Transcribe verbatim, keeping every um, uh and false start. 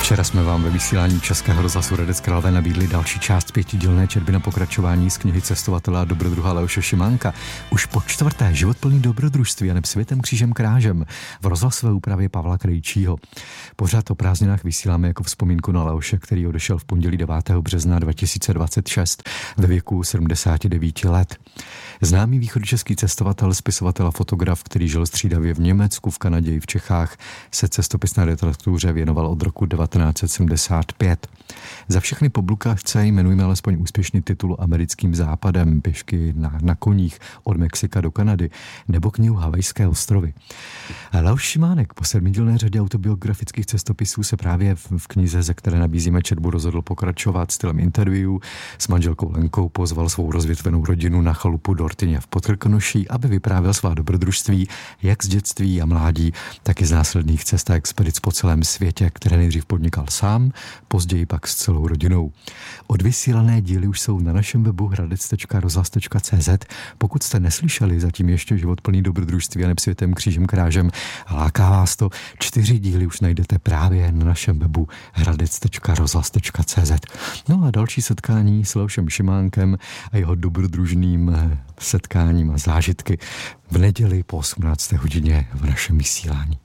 Včera jsme vám ve vysílání Českého rozhlasu Hradec Králové nabídli další část pětidílné četby na pokračování z knihy cestovatele a dobrodruha Leoše Šimánka. Už po čtvrté život plný dobrodružství a neb světem křížem krážem v rozhlasové úpravě Pavla Krejčího. Pořád o prázdninách vysíláme jako vzpomínku na Leoše, který odešel v pondělí devátého března dva tisíce dvacet šest ve věku sedmdesáti devíti let. Známý východočeský cestovatel, spisovatel a fotograf, který žil střídavě v Německu, v Kanadě i v Čechách, se cestopisné literatuře věnoval od roku devatenáct set sedmdesát pět. Za všechny publikace jmenujeme alespoň úspěšný titul Americkým západem, pěšky na, na koních od Mexika do Kanady, nebo knihu Havajské ostrovy. Leoš Šimánek po sedmidílné řadě autobiografických cestopisů se právě v, v knize, ze které nabízíme četbu, rozhodl pokračovat stylem interview. S manželkou Lenkou pozval svou rozvětvenou rodinu na chalupu Dortyně v Podkrkonoší, aby vyprávěl svá dobrodružství jak z dětství a mládí, tak i z následných cest a expedic po celém světě, které nejdřív podnikal sám, později pak s celou rodinou. Odvysílané díly už jsou na našem webu hradec tečka rozhlas tečka cé zet. Pokud jste neslyšeli zatím ještě Život plný dobrodružství a neb světem křížem krážem, láká vás to, čtyři díly už najdete právě na našem webu hradec tečka rozhlas tečka cé zet. No a další setkání s Leošem Šimánkem a jeho dobrodružným setkáním a zážitky v neděli po osmnácté hodině v našem vysílání.